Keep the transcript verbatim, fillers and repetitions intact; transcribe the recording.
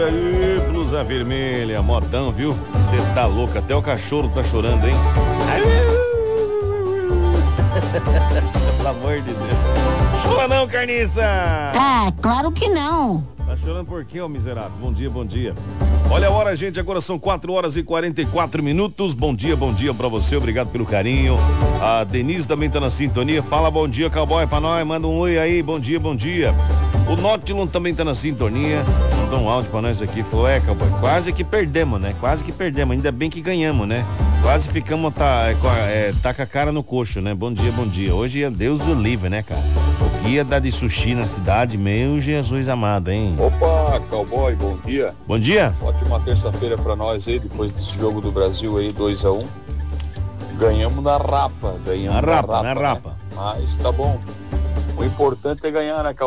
Aí, blusa vermelha, modão, viu? Você tá louco, até o cachorro tá chorando, hein? Pelo amor de Deus. Chora não, carniça! Ah, claro que não. Tá chorando por quê, ô miserável? Bom dia, bom dia. Olha a hora, gente, agora são quatro horas e quarenta e quatro minutos. Bom dia, bom dia pra você, obrigado pelo carinho. A Denise também tá na sintonia. Fala bom dia, cowboy, pra nós, manda um oi aí, bom dia, bom dia. O Nótilon também tá na sintonia. Mandou um áudio pra nós aqui, falou, é, cowboy, quase que perdemos, né? Quase que perdemos, ainda bem que ganhamos, né? Quase ficamos, tá, é, tá com a cara no coxo, né? Bom dia, bom dia. Hoje é Deus o livre, né, cara? O que ia dar de sushi na cidade, meu Jesus amado, hein? Opa, cowboy, bom dia. Bom dia. Ótima terça-feira pra nós aí, depois desse jogo do Brasil aí, dois a um. Ganhamos na rapa, ganhamos na na rapa, rapa, na né? rapa. Mas tá bom. O importante é ganhar, né, cowboy?